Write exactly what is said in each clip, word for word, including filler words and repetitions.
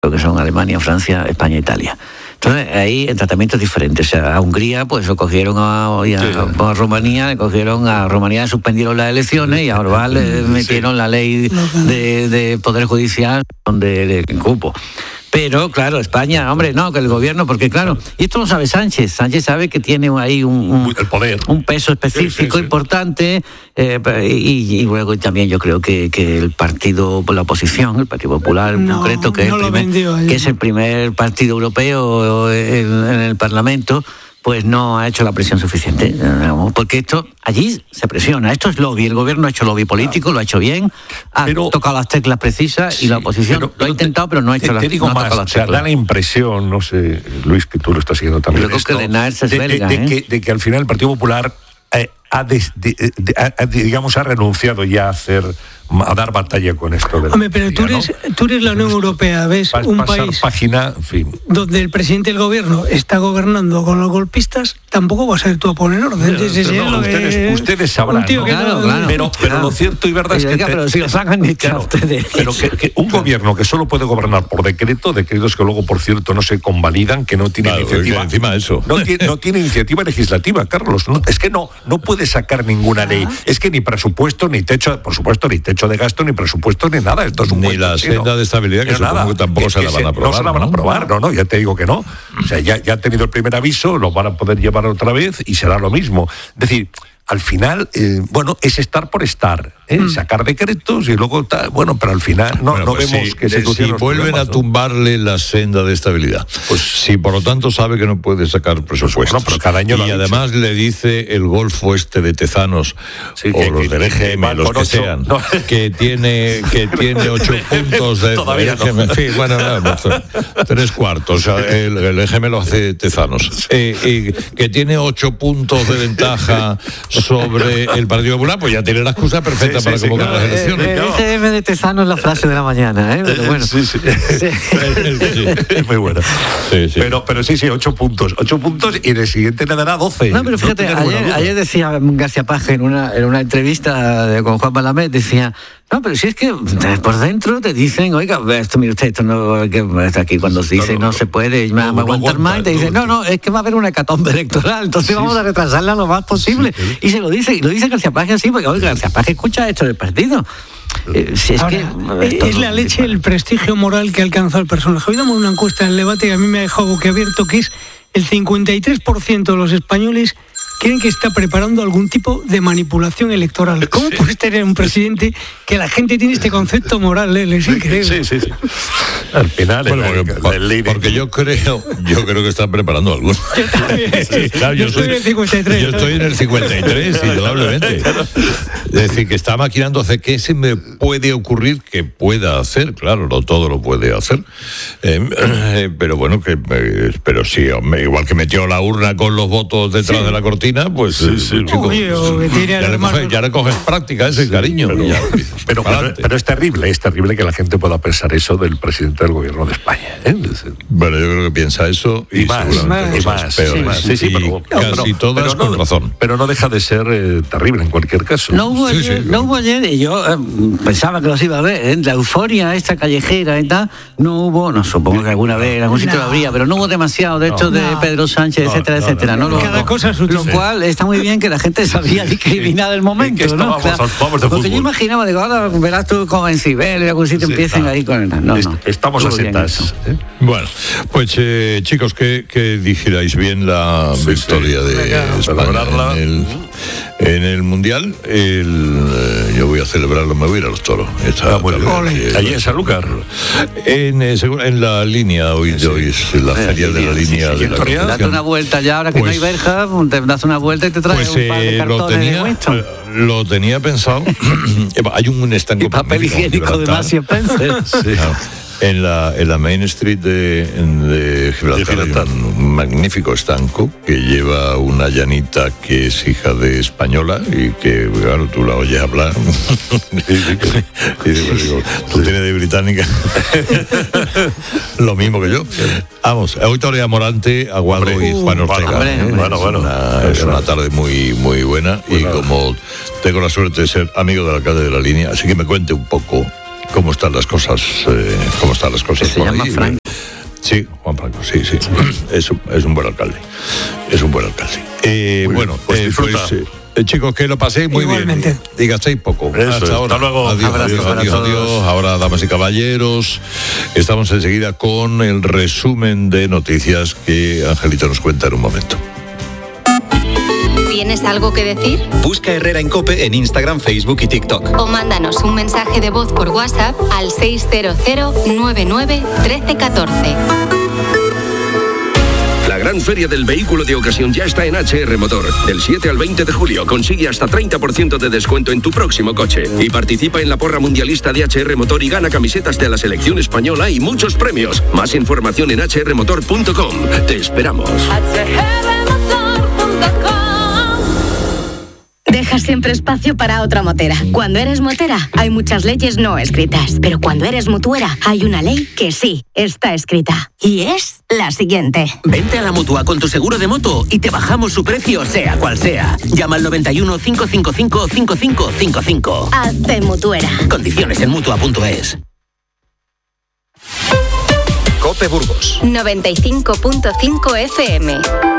lo que son Alemania, Francia, España, Italia. Entonces, ahí el tratamiento es diferente. O sea, a Hungría, pues lo cogieron a, y a, sí. a Rumanía, le cogieron a Rumanía, suspendieron las elecciones y a Orbán le metieron sí. la ley de, de Poder Judicial donde le cupo. Pero, claro, España, hombre, no, que el gobierno, porque claro, y esto lo sabe Sánchez. Sánchez sabe que tiene ahí un, un, el poder. un peso específico sí, sí, sí. importante, eh, y, y luego también yo creo que, que el partido, la oposición, el Partido Popular en no, concreto, que, no es el primer, que es el primer partido europeo en, en el Parlamento, pues no ha hecho la presión suficiente, porque esto allí se presiona, esto es lobby, el gobierno ha hecho lobby político, lo ha hecho bien, ha pero, tocado las teclas precisas sí, y la oposición pero, pero lo ha intentado, pero no ha hecho te, las, te digo no más, las o sea, da la impresión, no sé, Luis, que tú lo estás siguiendo también, creo esto, que Linares es de, belga, de, de, ¿eh? que, de que al final el Partido Popular eh, ha, des, de, de, ha, digamos, ha renunciado ya a hacer a dar batalla con esto de la Hombre, pero tú eres, ¿no? tú eres la Unión Europea, ¿ves? Pas, un pasar país página, en fin. donde el presidente del gobierno está gobernando con los golpistas, tampoco va a ser tú a poner orden. Pero, sí, sí, no, lo ustedes, que, ustedes sabrán, ¿no? Claro, no, claro, pero, pero claro. lo cierto y verdad es que... Oiga, te, pero si los hagan ni claro, ustedes. Pero que, que un gobierno que solo puede gobernar por decreto, decretos que luego, por cierto, no se convalidan, que no tiene claro, iniciativa... encima eso. No tiene, no tiene iniciativa legislativa, Carlos. No, es que no, no puede sacar ninguna ley. Es que ni presupuesto, ni techo, por supuesto, ni techo de gasto, ni presupuesto, ni nada. Esto es un ni la chino. senda de estabilidad, que supongo que tampoco que, se que la van a aprobar. No se la van a aprobar, no, no, ya te digo que no. O sea, ya, ya han tenido el primer aviso, lo van a poder llevar otra vez y será lo mismo. Es decir, al final, eh, bueno, es estar por estar, ¿eh? mm. sacar decretos y luego, ta, bueno, pero al final no, bueno, no pues vemos si, que se Si vuelven a tumbarle ¿no? la senda de estabilidad, pues si por lo tanto sabe que no puede sacar presupuestos, bueno, pero cada año y además le dice el Golfo este de Tezanos, sí, o que, los que, del E G M, los que ocho, sean, no. que tiene que tiene ocho puntos de... Todavía no. E G M, sí, bueno, no, tres cuartos, o sea, el, el E G M lo hace Tezanos, eh, eh, que tiene ocho puntos de ventaja sobre el Partido Popular, pues ya tiene la excusa perfecta sí, para sí, convocar sí, claro. las elecciones. El E G M de Tezanos es la frase de la mañana, ¿eh? Pero bueno. Sí, sí. sí. Es muy buena. Sí, sí. Pero, pero sí, sí, ocho puntos. Ocho puntos y en el siguiente le dará doce. No, pero fíjate, no ayer, ayer decía García Paje en una, en una entrevista de, con Juan Malamé, decía, no, pero si es que por dentro te dicen, oiga, esto, mire usted, esto no, que está aquí cuando se dice no, no, no se puede no, no, aguantar no más, y te dicen, no, no, es que va a haber una hecatombe electoral, entonces sí, vamos a retrasarla lo más posible. Sí, sí. Y se lo dice, y lo dice García Paje así, porque oiga, García Paje escucha esto del partido. Eh, si es, Ahora, que, es la leche, el prestigio moral que ha alcanzado el personaje. Hoy damos una encuesta en el debate que a mí me ha dejado boquiabierto, que es el cincuenta y tres por ciento de los españoles creen que está preparando algún tipo de manipulación electoral. ¿Cómo sí. puedes tener un presidente que la gente tiene este concepto moral? ¿eh? Es increíble. Sí, sí, sí. Al final, bueno, el, porque, el, el porque yo creo, yo creo que están preparando algo. Yo también. Sí, claro, yo, yo estoy soy, en el cincuenta y tres. Yo estoy en el cincuenta y tres, indudablemente. Es decir, que está maquinando hacer qué se me puede ocurrir que pueda hacer. Claro, no todo lo puede hacer. Eh, eh, pero bueno, que eh, pero sí, hombre, igual que metió la urna con los votos detrás sí. de la cortina, pues sí, sí, chico, Uy, pues, ya, le coges, ya le coges práctica ese sí, cariño. Pero, ya, pero, pero, pero es terrible, es terrible que la gente pueda pensar eso del presidente del gobierno de España. ¿eh? Bueno, yo creo que piensa eso y, y más, seguramente y más, peores. Sí, más, sí, sí, pero, casi pero, todas pero con no, razón. Pero no deja de ser eh, terrible en cualquier caso. No hubo sí, ayer, sí, no hubo ayer y yo eh, pensaba que los iba a ver, ¿eh? La euforia esta callejera y tal, no hubo, no supongo que alguna vez en algún sitio lo habría, pero no hubo demasiado de hecho no, de Pedro Sánchez, no, etcétera, no, etcétera. No, no, Cada no, cosa su lo cual está muy bien que la gente sabía discriminar el momento, sí, ¿no? Claro, porque yo imaginaba, digo, ahora verás tú como en Cibeles, en algún sitio sí, empiecen ahí con el... No, no. Estamos a setas. ¿eh? Bueno, pues eh, chicos, que, que dijerais bien la sí, victoria sí. de Venga, España en el, en el Mundial. El, eh, yo voy a celebrarlo, me voy a ir a los toros. Esta, ah, bueno, eh, allí en Sanlúcar. En, eh, en la línea, hoy, sí. hoy es la eh, feria sí, de la sí, línea sí, sí, de la date una vuelta ya, ahora que pues, no hay verja, te das una vuelta y te traes pues, un par de cartones lo tenía, de Winston. Lo tenía pensado. Hay un estanco. Y papel higiénico de Masi Spencer. Sí. En la, en la Main Street de, de Gibraltar hay un, un magnífico estanco que lleva una llanita que es hija de española y que, claro, tú la oyes hablar. y digo, digo, tú sí. tienes de británica. Lo mismo que yo. Vamos, hoy Torea Morante, Aguado uh, y Juan Ortega. Bueno, ¿eh? bueno, es bueno. Una, es una tarde muy, muy buena y como tengo la suerte de ser amigo del alcalde de la línea, así que me cuente un poco cómo están las cosas, eh, cómo están las cosas. Se llama Franco. Sí, Juan Franco, sí, sí. Es un, es un buen alcalde. Es un buen alcalde. Eh, bueno, pues, eh, pues eh, chicos, que lo paséis muy Igualmente. bien. Y gastéis poco. Eso, hasta ahora. hasta luego. Adiós, Abrazo adiós, para adiós, todos. adiós. Ahora, damas y caballeros, estamos enseguida con el resumen de noticias que Angelito nos cuenta en un momento. ¿Tienes algo que decir? Busca Herrera en COPE en Instagram, Facebook y TikTok. O mándanos un mensaje de voz por WhatsApp al seis cero cero nueve nueve uno tres uno cuatro. La gran feria del vehículo de ocasión ya está en H R Motor. Del siete al veinte de julio consigue hasta treinta por ciento de descuento en tu próximo coche. Y participa en la porra mundialista de H R Motor y gana camisetas de la selección española y muchos premios. Más información en h r motor punto com. Te esperamos. Deja siempre espacio para otra motera. Cuando eres motera, hay muchas leyes no escritas. Pero cuando eres mutuera, hay una ley que sí está escrita. Y es la siguiente. Vente a la Mutua con tu seguro de moto y te bajamos su precio, sea cual sea. Llama al noventa y uno, cinco cinco cinco, cinco cinco cinco cinco. Hazte mutuera. Condiciones en mutua punto es. COPE Burgos. noventa y cinco punto cinco F M.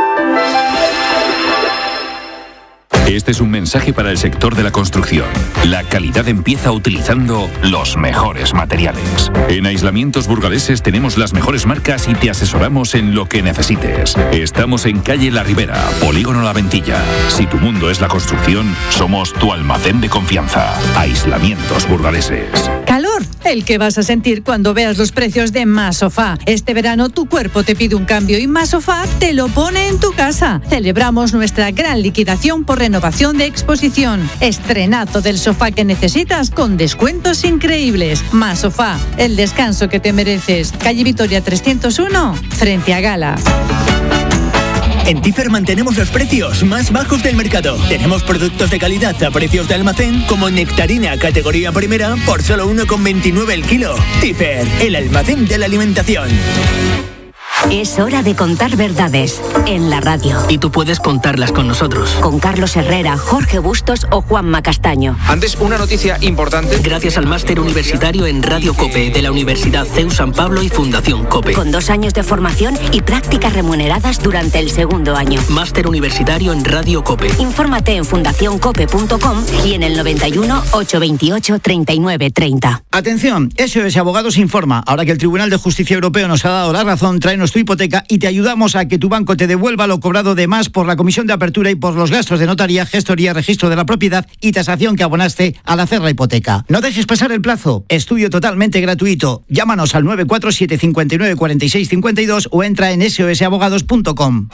Este es un mensaje para el sector de la construcción. La calidad empieza utilizando los mejores materiales. En Aislamientos Burgaleses tenemos las mejores marcas y te asesoramos en lo que necesites. Estamos en calle La Ribera, Polígono La Ventilla. Si tu mundo es la construcción, somos tu almacén de confianza. Aislamientos Burgaleses. Calor, el que vas a sentir cuando veas los precios de Más Sofá. Este verano tu cuerpo te pide un cambio y Más Sofá te lo pone en tu casa. Celebramos nuestra gran liquidación por renovación de exposición. Estrenazo del sofá que necesitas con descuentos increíbles. Más Sofá, el descanso que te mereces. Calle Vitoria trescientos uno, frente a Gala. En Tifer mantenemos los precios más bajos del mercado. Tenemos productos de calidad a precios de almacén, como nectarina categoría primera por solo uno con veintinueve el kilo. Tifer, el almacén de la alimentación. Es hora de contar verdades en la radio. Y tú puedes contarlas con nosotros. Con Carlos Herrera, Jorge Bustos o Juanma Castaño. Antes, una noticia importante. Gracias al máster universitario en Radio COPE de la Universidad C E U San Pablo y Fundación COPE. Con dos años de formación y prácticas remuneradas durante el segundo año. Máster universitario en Radio COPE. Infórmate en fundación cope punto com y en el noventa y uno, ochocientos veintiocho, treinta y nueve treinta. Atención, S O S Abogados informa. Ahora que el Tribunal de Justicia Europeo nos ha dado la razón, tráenos tu hipoteca y te ayudamos a que tu banco te devuelva lo cobrado de más por la comisión de apertura y por los gastos de notaría, gestoría, registro de la propiedad y tasación que abonaste al hacer la hipoteca. No dejes pasar el plazo. Estudio totalmente gratuito. Llámanos al nueve cuatro siete, cinco nueve, cuatro seis cinco dos o entra en s o s abogados punto com.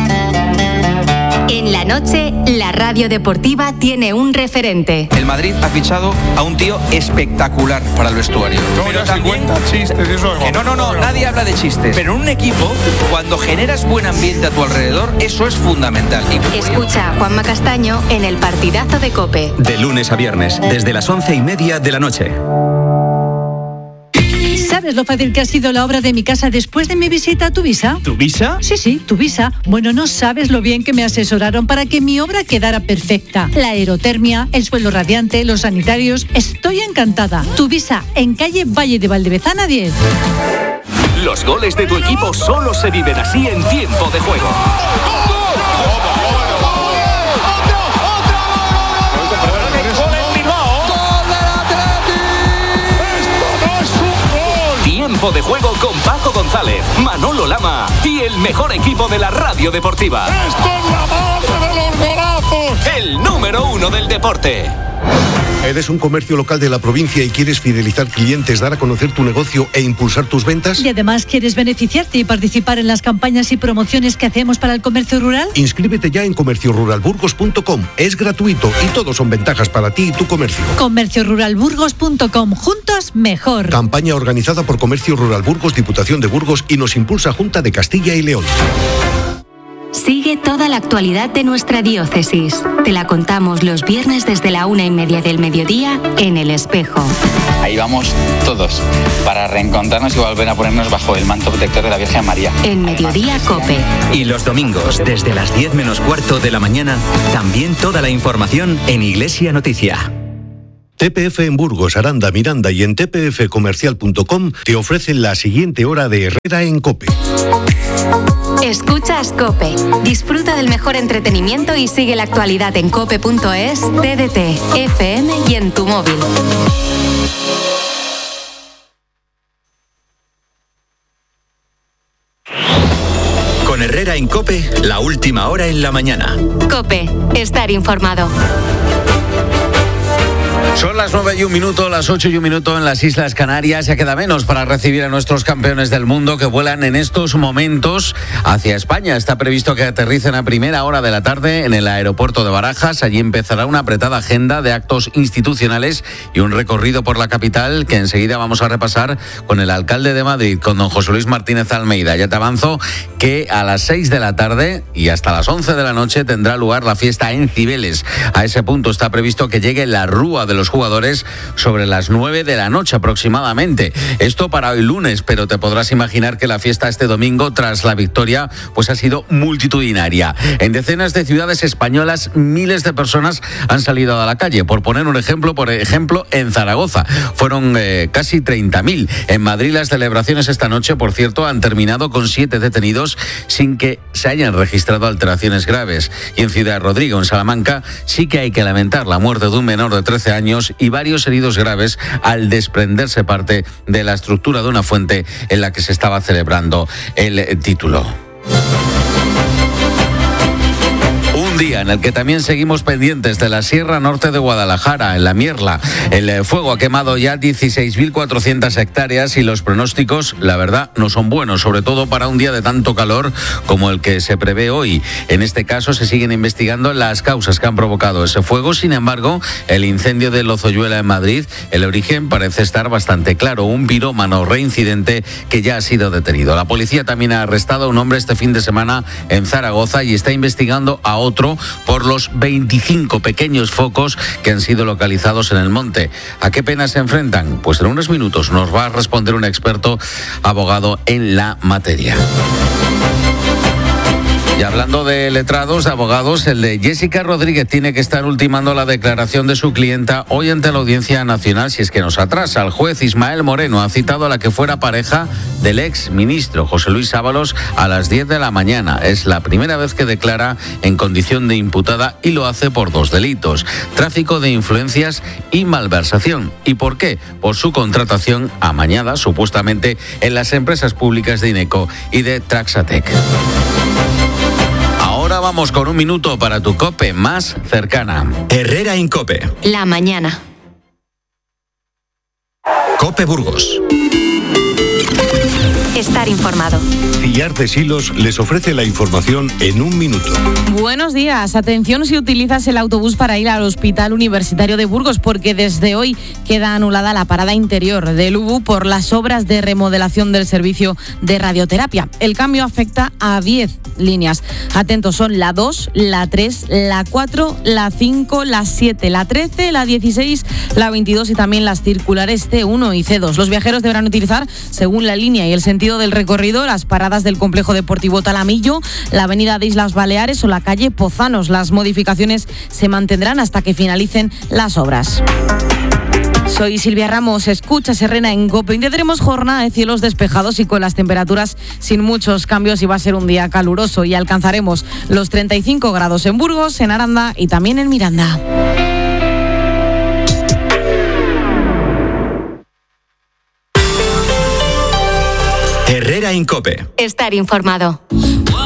En la noche, la radio deportiva tiene un referente. El Madrid ha fichado a un tío espectacular para el vestuario. No, Pero ya también, se cuenta chistes y eso. que no, no, no, nadie habla de chistes. Pero en un equipo, cuando generas buen ambiente a tu alrededor, eso es fundamental. Y... Escucha a Juanma Castaño en el partidazo de COPE. De lunes a viernes, desde las once y media de la noche. ¿Sabes lo fácil que ha sido la obra de mi casa después de mi visita a Tuvisa? ¿Tuvisa? Sí, sí, Tuvisa. Bueno, no sabes lo bien que me asesoraron para que mi obra quedara perfecta. La aerotermia, el suelo radiante, los sanitarios. Estoy encantada. Tuvisa, en calle Valle de Valdevezana diez. Los goles de tu equipo solo se viven así en tiempo de juego. Tiempo de juego con Paco González, Manolo Lama y el mejor equipo de la radio deportiva. ¡Esto es la madre de los golazos! El número uno del deporte. ¿Eres un comercio local de la provincia y quieres fidelizar clientes, dar a conocer tu negocio e impulsar tus ventas? Y además quieres beneficiarte y participar en las campañas y promociones que hacemos para el comercio rural. Inscríbete ya en comercio rural burgos punto com. Es gratuito y todos son ventajas para ti y tu comercio. comercio rural burgos punto com. Juntos mejor. Campaña organizada por Comercio Rural Burgos, Diputación de Burgos y nos impulsa Junta de Castilla y León. Sigue toda la actualidad de nuestra diócesis. Te la contamos los viernes desde la una y media del mediodía en El Espejo. Ahí vamos todos para reencontrarnos y volver a ponernos bajo el manto protector de la Virgen María. En Mediodía COPE. Y los domingos, desde las diez menos cuarto de la mañana, también toda la información en Iglesia Noticia. T P F en Burgos, Aranda, Miranda y en t p f comercial punto com te ofrecen la siguiente hora de Herrera en COPE. Escuchas COPE. Disfruta del mejor entretenimiento y sigue la actualidad en cope punto es, T D T, F M y en tu móvil. Con Herrera en COPE, la última hora en la mañana. COPE. Estar informado. Son las nueve y un minuto, las ocho y un minuto en las Islas Canarias. Ya queda menos para recibir a nuestros campeones del mundo que vuelan en estos momentos hacia España. Está previsto que aterricen a primera hora de la tarde en el aeropuerto de Barajas. Allí empezará una apretada agenda de actos institucionales y un recorrido por la capital que enseguida vamos a repasar con el alcalde de Madrid, con don José Luis Martínez Almeida. Ya te avanzo que a las seis de la tarde y hasta las once de la noche tendrá lugar la fiesta en Cibeles. A ese punto está previsto que llegue la rúa de los jugadores sobre las nueve de la noche aproximadamente. Esto para hoy lunes, pero te podrás imaginar que la fiesta este domingo tras la victoria pues ha sido multitudinaria. En decenas de ciudades españolas miles de personas han salido a la calle. Por poner un ejemplo, por ejemplo en Zaragoza fueron eh, casi treinta mil. En Madrid las celebraciones esta noche, por cierto, han terminado con siete detenidos sin que se hayan registrado alteraciones graves. Y en Ciudad Rodrigo, en Salamanca, sí que hay que lamentar la muerte de un menor de trece años y varios heridos graves al desprenderse parte de la estructura de una fuente en la que se estaba celebrando el título. Un día en el que también seguimos pendientes de la Sierra Norte de Guadalajara, en la Mierla. El fuego ha quemado ya dieciséis mil cuatrocientas hectáreas y los pronósticos, la verdad, no son buenos, sobre todo para un día de tanto calor como el que se prevé hoy. En este caso se siguen investigando las causas que han provocado ese fuego. Sin embargo, el incendio de Lozoyuela en Madrid, el origen parece estar bastante claro. Un pirómano reincidente que ya ha sido detenido. La policía también ha arrestado a un hombre este fin de semana en Zaragoza y está investigando a otro por los veinticinco pequeños focos que han sido localizados en el monte. ¿A qué pena se enfrentan? Pues en unos minutos nos va a responder un experto abogado en la materia. Y hablando de letrados, de abogados, el de Jessica Rodríguez tiene que estar ultimando la declaración de su clienta hoy ante la Audiencia Nacional, si es que nos atrasa. El juez Ismael Moreno ha citado a la que fuera pareja del ex ministro José Luis Ábalos a las diez de la mañana. Es la primera vez que declara en condición de imputada y lo hace por dos delitos: tráfico de influencias y malversación. ¿Y por qué? Por su contratación amañada, supuestamente, en las empresas públicas de Ineco y de Traxatec. Ahora vamos con un minuto para tu COPE más cercana. Herrera en COPE. La mañana. COPE Burgos. Estar informado. Cillar de Silos les ofrece la información en un minuto. Buenos días. Atención si utilizas el autobús para ir al Hospital Universitario de Burgos, porque desde hoy queda anulada la parada interior del U B U por las obras de remodelación del servicio de radioterapia. El cambio afecta a diez líneas. Atentos, son la dos, la tres, la cuatro, la cinco, la siete, la trece, la dieciséis, la veintidós y también las circulares C uno y C dos. Los viajeros deberán utilizar, según la línea y el sentido del recorrido, las paradas del complejo deportivo Talamillo, la avenida de Islas Baleares o la calle Pozanos. Las modificaciones se mantendrán hasta que finalicen las obras. Soy Silvia Ramos, escucha Herrera en COPE. Tendremos jornada de cielos despejados y con las temperaturas sin muchos cambios, y va a ser un día caluroso y alcanzaremos los treinta y cinco grados en Burgos, en Aranda y también en Miranda. Herrera en COPE. Estar informado.